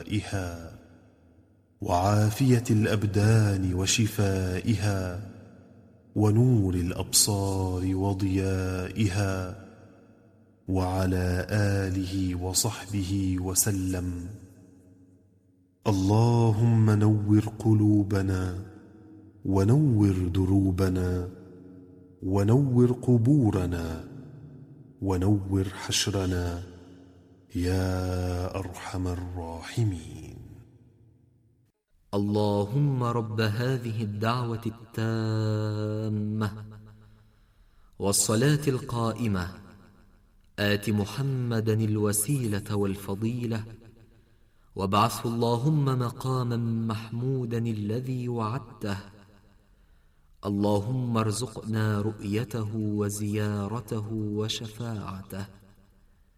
ودوائها وعافية الأبدان وشفائها ونور الأبصار وضيائها وعلى آله وصحبه وسلم. اللهم نور قلوبنا ونور دروبنا ونور قبورنا ونور حشرنا يا أرحم الراحمين. اللهم رب هذه الدعوة التامة والصلاة القائمة آت محمدا الوسيلة والفضيلة وابعثه اللهم مقاما محمودا الذي وعدته. اللهم ارزقنا رؤيته وزيارته وشفاعته